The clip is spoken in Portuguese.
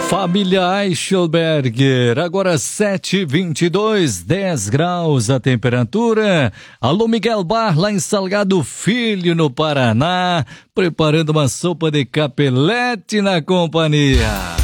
Família Eichelberger, agora 7h22, 10 graus a temperatura. Alô Miguel Bar, lá em Salgado Filho, no Paraná, preparando uma sopa de capelete na companhia.